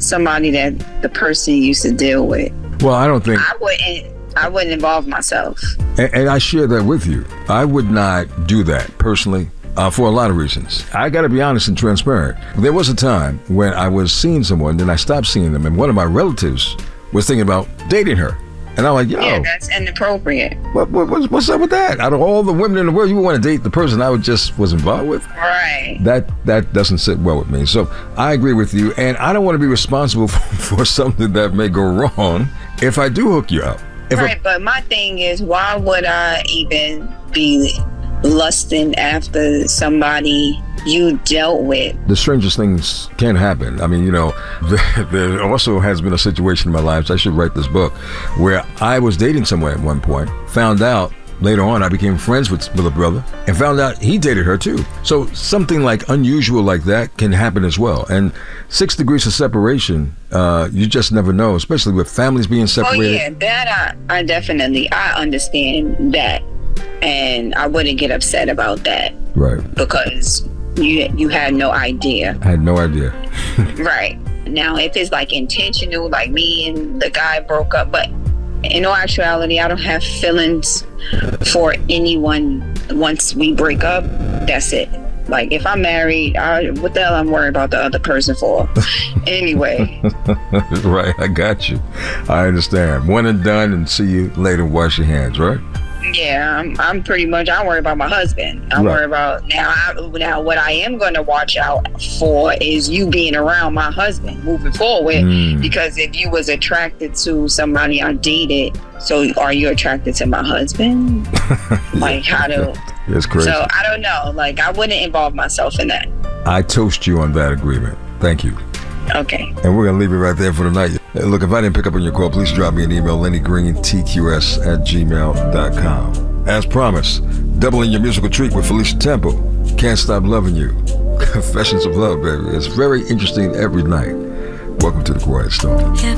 somebody that the person used to deal with. Well, I don't think... I wouldn't involve myself. And I share that with you. I would not do that personally. For a lot of reasons. I got to be honest and transparent. There was a time when I was seeing someone, then I stopped seeing them, and one of my relatives was thinking about dating her. And I'm like, yo. Yeah, that's inappropriate. What's up with that? Out of all the women in the world, you want to date the person I was involved with? Right. That doesn't sit well with me. So I agree with you, and I don't want to be responsible for something that may go wrong if I do hook you up. But my thing is, why would I even be lusting after somebody you dealt with? The strangest things can happen. I mean, you know, there also has been a situation in my life, so I should write this book, where I was dating someone at one point, found out later on I became friends with a brother, and found out he dated her too. So something like unusual like that can happen as well. And 6 degrees of separation, you just never know, especially with families being separated. Oh yeah, that I definitely, I understand that. And I wouldn't get upset about that. Right. Because you had no idea. I had no idea. Right. Now, if it's like intentional, like me and the guy broke up, but in all actuality, I don't have feelings for anyone once we break up. That's it. Like, if I'm married, what the hell I'm worried about the other person for? Anyway. Right, I got you. I understand. One and done, and see you later. Wash your hands, right? Yeah, I'm pretty much, I worry about my husband. I worry about, now what I am going to watch out for is you being around my husband moving forward. Because if you was attracted to somebody I dated, so are you attracted to my husband? Like, how do... It's crazy. So, I don't know. Like, I wouldn't involve myself in that. I toast you on that agreement. Thank you. Okay. And we're going to leave it right there for tonight. Look, if I didn't pick up on your call, please drop me an email, LennyGreenTQS@gmail.com. As promised, doubling your musical treat with Felicia Temple. Can't Stop Loving You. Confessions of Love, baby. It's very interesting every night. Welcome to The Quiet Storm.